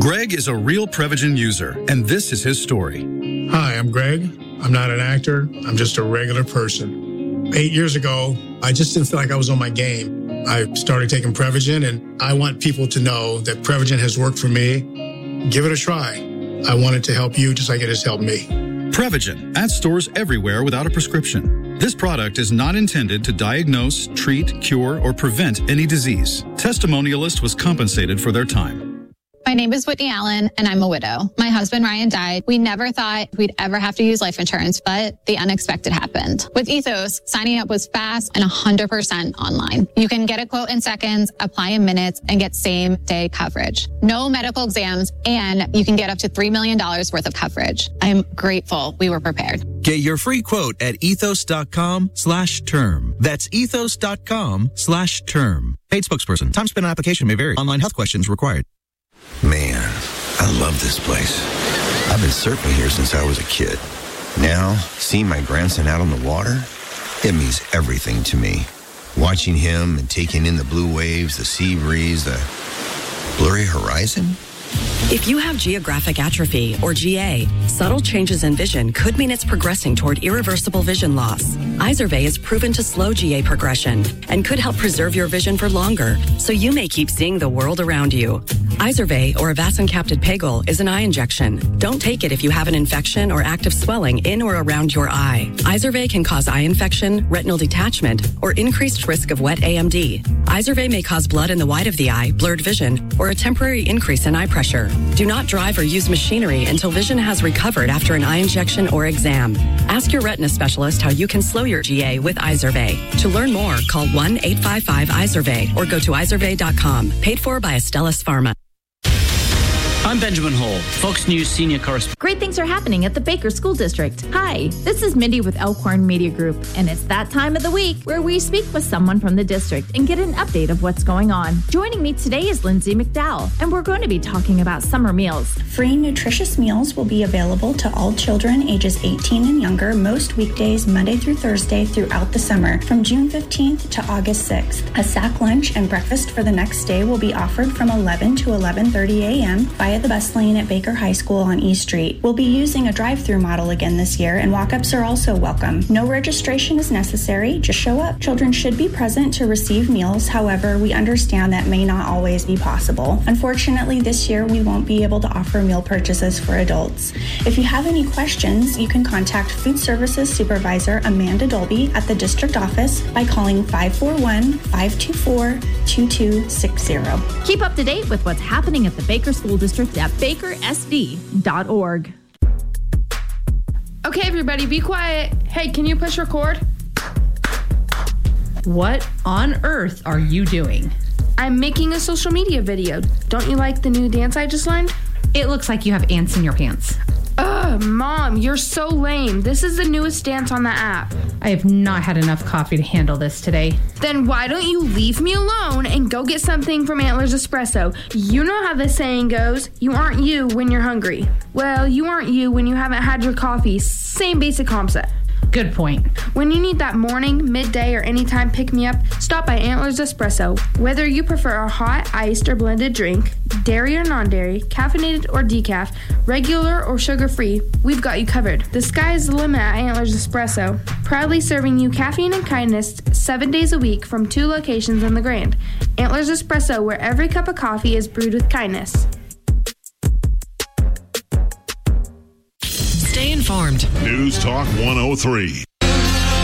Greg is a real Prevagen user, and this is his story. Hi, I'm Greg. I'm not an actor. I'm just a regular person. 8 years ago, I just didn't feel like I was on my game. I started taking Prevagen, and I want people to know that Prevagen has worked for me. Give it a try. I want it to help you just like it has helped me. Prevagen, at stores everywhere without a prescription. This product is not intended to diagnose, treat, cure, or prevent any disease. Testimonialist was compensated for their time. My name is Whitney Allen, and I'm a widow. My husband, Ryan, died. We never thought we'd ever have to use life insurance, but the unexpected happened. With Ethos, signing up was fast and 100% online. You can get a quote in seconds, apply in minutes, and get same-day coverage. No medical exams, and you can get up to $3 million worth of coverage. I'm grateful we were prepared. Get your free quote at ethos.com/term. That's ethos.com/term. Paid spokesperson. Time spent on application may vary. Online health questions required. Man, I love this place. I've been surfing here since I was a kid. Now, seeing my grandson out on the water, it means everything to me. Watching him and taking in the blue waves, the sea breeze, the blurry horizon. If you have geographic atrophy, or GA, subtle changes in vision could mean it's progressing toward irreversible vision loss. Izervay is proven to slow GA progression and could help preserve your vision for longer, so you may keep seeing the world around you. Izervay, or avacincaptad pegol, is an eye injection. Don't take it if you have an infection or active swelling in or around your eye. Izervay can cause eye infection, retinal detachment, or increased risk of wet AMD. Izervay may cause blood in the white of the eye, blurred vision, or a temporary increase in eye pressure. Do not drive or use machinery until vision has recovered after an eye injection or exam. Ask your retina specialist how you can slow your GA with Izervay. To learn more, call 1-855-IZERVAY or go to izervay.com. Paid for by Astellas Pharma. I'm Benjamin Hall, Fox News senior correspondent. Great things are happening at the Baker School District. Hi, this is Mindy with Elkhorn Media Group, and it's that time of the week where we speak with someone from the district and get an update of what's going on. Joining me today is Lindsay McDowell, and we're going to be talking about summer meals. Free nutritious meals will be available to all children ages 18 and younger most weekdays Monday through Thursday throughout the summer from June 15th to August 6th. A sack lunch and breakfast for the next day will be offered from 11 to 11:30 a.m. via the bus lane at Baker High School on East Street. We'll be using a drive-through model again this year, and walk-ups are also welcome. No registration is necessary, just show up. Children should be present to receive meals, however, we understand that may not always be possible. Unfortunately, this year we won't be able to offer meal purchases for adults. If you have any questions, you can contact Food Services Supervisor Amanda Dolby at the district office by calling 541-524-2260. Keep up to date with what's happening at the Baker School District at bakersd.org. Okay, everybody, be quiet. Hey, can you push record? What on earth are you doing? I'm making a social media video. Don't you like the new dance I just learned? It looks like you have ants in your pants. Ugh, Mom, you're so lame. This is the newest dance on the app. I have not had enough coffee to handle this today. Then why don't you leave me alone and go get something from Antlers Espresso? You know how the saying goes, you aren't you when you're hungry. Well, you aren't you when you haven't had your coffee. Same basic concept. Good point. When you need that morning, midday, or anytime pick-me-up, stop by Antlers Espresso. Whether you prefer a hot, iced, or blended drink, dairy or non-dairy, caffeinated or decaf, regular or sugar-free, we've got you covered. The sky is the limit at Antlers Espresso. Proudly serving you caffeine and kindness 7 days a week from 2 locations on the Grand. Antlers Espresso, where every cup of coffee is brewed with kindness. Stay informed. News Talk 103.